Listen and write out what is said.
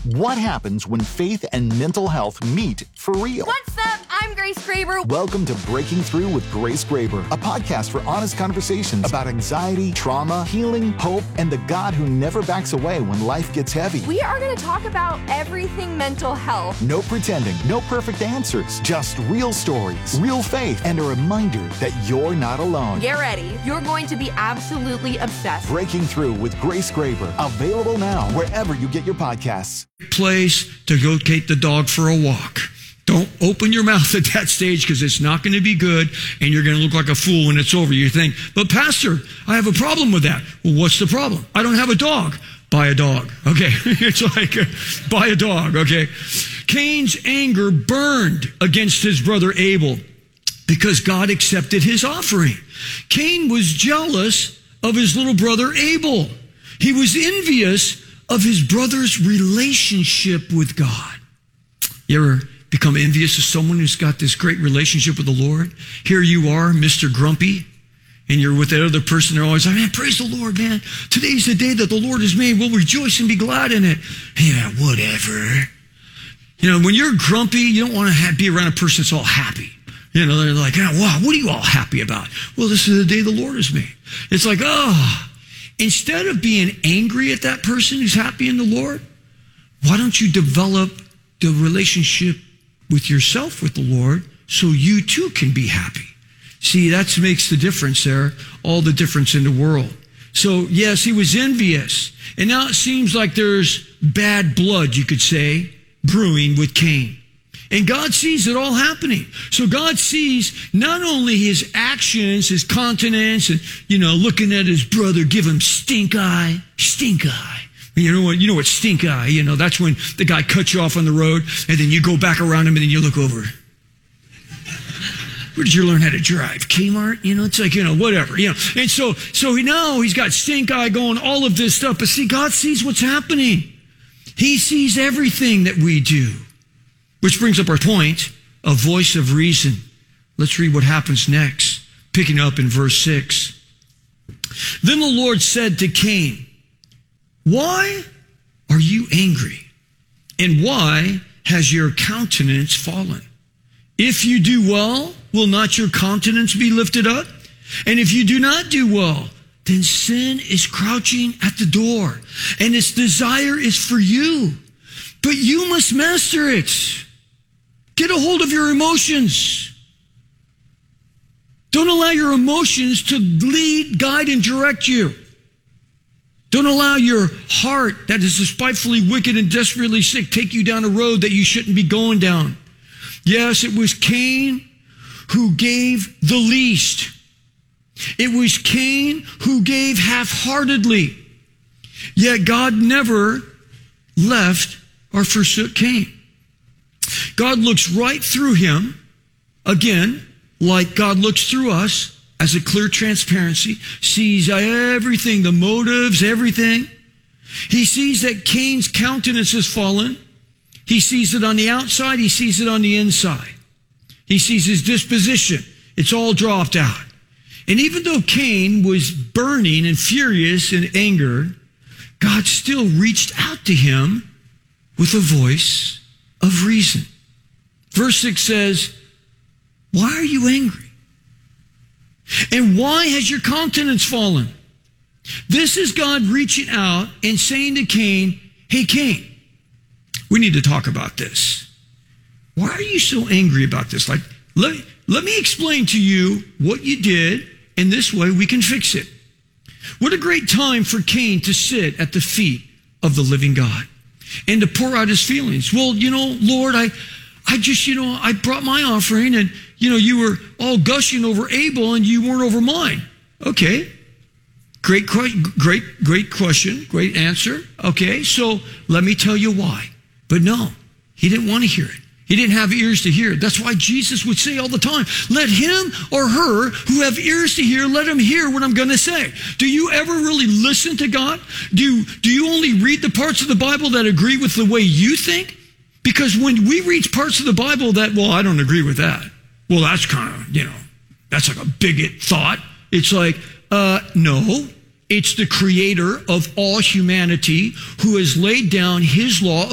What happens when faith and mental health meet for real? What's up? I'm Grace Graber. Welcome to Breaking Through with Grace Graber, a podcast for honest conversations about anxiety, trauma, healing, hope, and the God who never backs away when life gets heavy. We are going to talk about everything mental health. No pretending, no perfect answers, just real stories, real faith, and a reminder that you're not alone. Get ready. You're going to be absolutely obsessed. Breaking Through with Grace Graber, available now wherever you get your podcasts. Place to go take the dog for a walk. Don't open your mouth at that stage because it's not going to be good and you're going to look like a fool when it's over. You think, but Pastor, I have a problem with that. Well, what's the problem? I don't have a dog. Buy a dog. Okay. It's like, buy a dog. Okay. Cain's anger burned against his brother Abel because God accepted his offering. Cain was jealous of his little brother Abel. He was envious of his brother's relationship with God. You ever become envious of someone who's got this great relationship with the Lord? Here you are, Mr. Grumpy, and you're with that other person. They're always like, man, praise the Lord, man. Today's the day that the Lord has made. We'll rejoice and be glad in it. Yeah, whatever. You know, when you're grumpy, you don't want to be around a person that's all happy. You know, they're like, oh, wow, what are you all happy about? Well, this is the day the Lord has made. It's like, oh, instead of being angry at that person who's happy in the Lord, why don't you develop the relationship with yourself with the Lord so you too can be happy? See, that makes the difference there, all the difference in the world. So, yes, he was envious. And now it seems like there's bad blood, you could say, brewing with Cain. And God sees it all happening. So God sees not only his actions, his countenance, and, you know, looking at his brother, give him stink eye. You know what stink eye, you know, that's when the guy cuts you off on the road and then you go back around him and then you look over. Where did you learn how to drive? Kmart? You know, it's like, you know, whatever, you know. And so now he's got stink eye going, all of this stuff. But see, God sees what's happening. He sees everything that we do. Which brings up our point, a voice of reason. Let's read what happens next, picking up in verse 6. Then the Lord said to Cain, why are you angry? And why has your countenance fallen? If you do well, will not your countenance be lifted up? And if you do not do well, then sin is crouching at the door, and its desire is for you. But you must master it. Get a hold of your emotions. Don't allow your emotions to lead, guide, and direct you. Don't allow your heart that is despitefully wicked and desperately sick take you down a road that you shouldn't be going down. Yes, it was Cain who gave the least. It was Cain who gave half-heartedly. Yet God never left or forsook Cain. God looks right through him, again, like God looks through us, as a clear transparency, sees everything, the motives, everything. He sees that Cain's countenance has fallen. He sees it on the outside. He sees it on the inside. He sees his disposition. It's all dropped out. And even though Cain was burning and furious in anger, God still reached out to him with a voice of reason. Verse 6 says, why are you angry? And why has your countenance fallen? This is God reaching out and saying to Cain, hey, Cain, we need to talk about this. Why are you so angry about this? Like, let me explain to you what you did, and this way we can fix it. What a great time for Cain to sit at the feet of the living God and to pour out his feelings. Well, you know, Lord, I brought my offering and, you know, you were all gushing over Abel and you weren't over mine. Okay. Great question. Great answer. Okay. So let me tell you why. But no, he didn't want to hear it. He didn't have ears to hear it. That's why Jesus would say all the time, let him or her who have ears to hear, let him hear what I'm going to say. Do you ever really listen to God? Do you only read the parts of the Bible that agree with the way you think? Because when we read parts of the Bible that, well, I don't agree with that. Well, that's kind of, you know, that's like a bigot thought. It's like, no, it's the creator of all humanity who has laid down his law